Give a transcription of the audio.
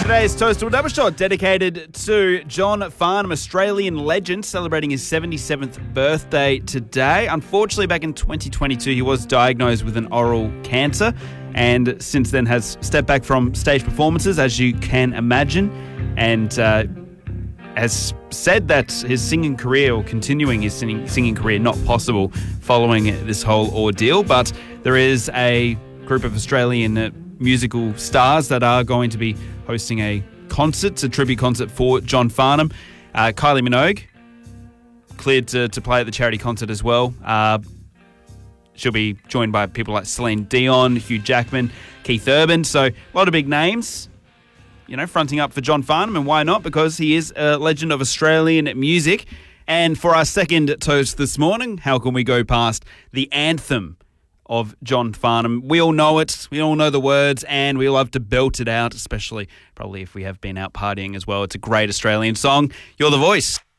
Today's Toast or Double Shot dedicated to John Farnham, Australian legend, celebrating his 77th birthday today. Unfortunately, back in 2022, he was diagnosed with an oral cancer and since then has stepped back from stage performances, as you can imagine, and has said that his singing career, or continuing his singing career, not possible following this whole ordeal. But there is a group of Australian musical stars that are going to be hosting a concert, a tribute concert for John Farnham. Kylie Minogue cleared to play at the charity concert as well. She'll be joined by people like Celine Dion, Hugh Jackman, Keith Urban. So a lot of big names, you know, fronting up for John Farnham. And why not? Because he is a legend of Australian music. And for our second toast this morning, how can we go past the anthem of John Farnham? We all know it, we all know the words, and we love to belt it out, especially probably if we have been out partying as well. It's a great Australian song. You're the voice.